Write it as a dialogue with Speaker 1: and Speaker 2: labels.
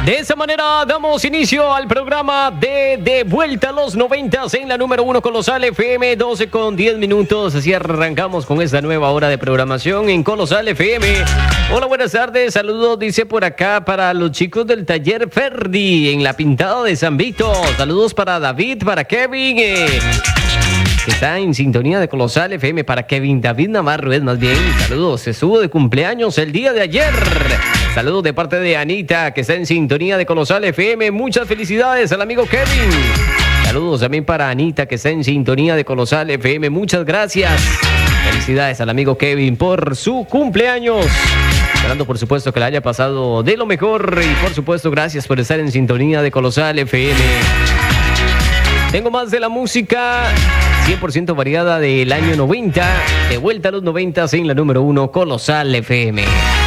Speaker 1: De esa manera damos inicio al programa de Vuelta a los 90 en la número 1 Colosal FM, 12:10. Así arrancamos con esta nueva hora de programación en Colosal FM. Hola, buenas tardes, saludos, dice por acá para los chicos del taller Ferdi en la Pintada de San Vito. Saludos para David, para Kevin, que está en sintonía de Colosal FM, para Kevin David Navarro, es más bien. Saludos, estuvo de cumpleaños el día de ayer. Saludos de parte de Anita, que está en sintonía de Colosal FM. Muchas felicidades al amigo Kevin. Saludos también para Anita, que está en sintonía de Colosal FM. Muchas gracias. Felicidades al amigo Kevin por su cumpleaños. Esperando, por supuesto, que la haya pasado de lo mejor. Y, por supuesto, gracias por estar en sintonía de Colosal FM. Tengo más de la música 100% variada del año 90. De vuelta a los 90 en la número 1 Colosal FM.